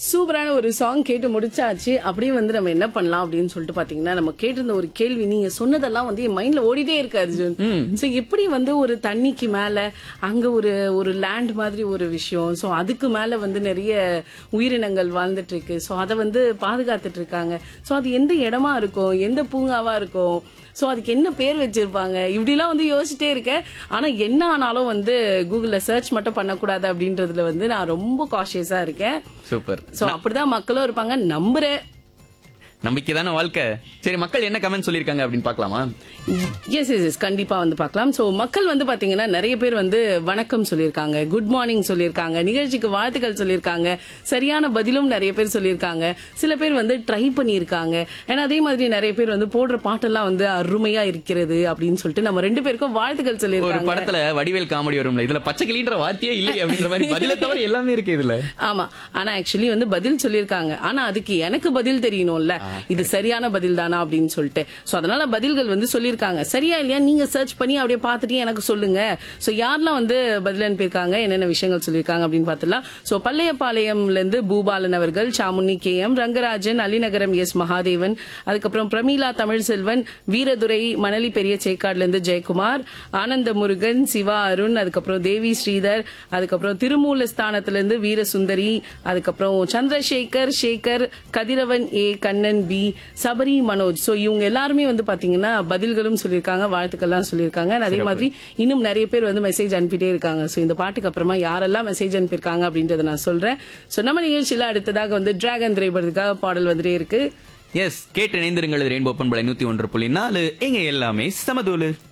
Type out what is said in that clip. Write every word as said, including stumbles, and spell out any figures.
சூப்பரான ஒரு சாங் கேட்டு முடிச்சாச்சு. அப்படியே வந்து நம்ம என்ன பண்ணலாம் அப்படின்னு சொல்லிட்டு பாத்தீங்கன்னா, நம்ம கேட்டிருந்த ஒரு கேள்வி நீங்க சொன்னதெல்லாம் வந்து என் மைண்ட்ல ஓடிட்டே இருக்கு அர்ஜுன். சோ எப்படி வந்து ஒரு தண்ணிக்கு மேல அங்க ஒரு ஒரு லேண்ட் மாதிரி ஒரு விஷயம், சோ அதுக்கு மேல வந்து நிறைய உயிரினங்கள் வாழ்ந்துட்டு இருக்கு. சோ அதை வந்து பாதுகாத்துட்டு இருக்காங்க. சோ அது எந்த இடமா இருக்கும், எந்த பூங்காவா இருக்கும், சோ அதுக்கு என்ன பேர் வச்சிருப்பாங்க, இப்படிலாம் வந்து யோசிச்சிட்டே இருக்கேன். ஆனா என்ன ஆனாலும் வந்து கூகுள்ல சர்ச் மட்டும் பண்ணக்கூடாது அப்படின்றதுல வந்து நான் ரொம்ப காஷியஸா இருக்கேன். சூப்பர். சோ அப்படிதான் மக்களும் இருப்பாங்க நம்புறேன். நம்பிக்கை தானே வாழ்க்கை. சரி, மக்கள் என்ன கமெண்ட் சொல்லிருக்காங்க அப்படின்னு பாக்கலாமா? எஸ் எஸ் எஸ் கண்டிப்பா வந்து பார்க்கலாம். சோ மக்கள் வந்து பாத்தீங்கன்னா நிறைய பேர் வந்து வணக்கம் சொல்லியிருக்காங்க, குட் மார்னிங் சொல்லியிருக்காங்க, நிகழ்ச்சிக்கு வாழ்த்துக்கள் சொல்லியிருக்காங்க, சரியான பதிலும் நிறைய பேர் சொல்லியிருக்காங்க. சில பேர் வந்து ட்ரை பண்ணியிருக்காங்க. ஏன்னா அதே மாதிரி நிறைய பேர் வந்து போடுற பாட்டெல்லாம் வந்து அருமையா இருக்கிறது அப்படின்னு சொல்லிட்டு நம்ம ரெண்டு பேருக்கும் வாழ்த்துக்கள் ஒரு சொல்லியிருக்காங்க. படத்துல வடிவேல் காமெடி வரும்ல, இதுல பச்சை கிளின்ற வார்த்தையே இல்லை அப்படின்ற மாதிரி பதில தவிர எல்லாமே இருக்கு இதுல. ஆமா, ஆனா ஆக்சுவலி வந்து பதில் சொல்லியிருக்காங்க. ஆனா அதுக்கு எனக்கு பதில் தெரியணும்ல, இது சரியான பதில் தானா அப்படின்னு சொல்லிட்டு. சோ அதனால பதில்கள் வந்து சொல்லியிருக்காங்க. சரியா இல்லையா நீங்க சர்ச் பண்ணி அப்படியே பார்த்துட்டு எனக்கு சொல்லுங்க. சோ யாரெல்லாம் வந்து பதில் அனுப்பியிருக்காங்க, என்னென்ன விஷயங்கள் சொல்லியிருக்காங்க அப்படின்னு பார்த்துலாம். சோ பள்ளையப்பாளையம்ல இருந்து பூபாலன் அவர்கள், சாமுனி K M, Rangarajan, Alinagaram S Mahadevan, அதுக்கப்புறம் பிரமீளா தமிழ் செல்வன், வீரதுரை, மணலி பெரிய சேக்காடுல இருந்து ஜெயக்குமார், ஆனந்த முருகன், சிவா அருண், அதுக்கப்புறம் தேவி ஸ்ரீதர், அதுக்கப்புறம் திருமூல ஸ்தானத்துல இருந்து வீரசுந்தரி, அதுக்கப்புறம் சந்திரசேகர் சேகர், கதிரவன் ஏ, கண்ணன் பி, சபரி மனோஜ். சோ இவங்க எல்லாருமே வந்து பாத்தீங்கன்னா பதில்களும் சொல்லியிருக்காங்க, வாழ்த்துக்கள்லாம் சொல்லியிருக்காங்க. அதே மாதிரி இன்னும் நிறைய பேர் வந்து மெசேஜ் அனுப்பிட்டே இருக்காங்க. சோ இந்த பாட்டுக்கு அப்புறமா யாரெல்லாம் மெசேஜ் அனுப்பியிருக்காங்க அப்படின்றத நான் சொல்றேன். சோ நம்ம நிகழ்ச்சியில அடுத்ததாக வந்து டிராகன் திரைப்படத்துக்காக பாடல் வந்துட்டே இருக்கு. எஸ், கேட்டு இணைந்திருங்கள். ரெயின்போ பண்பலை நூத்தி ஒன்று புள்ளி நாலு. எங்க எல்லாமே சமதூளு.